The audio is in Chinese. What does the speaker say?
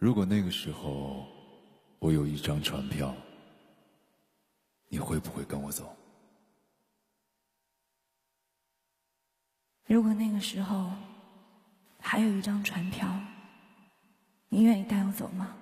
如果那个时候我有一张船票，你会不会跟我走？ 如果那个时候还有一张船票，你愿意带我走吗？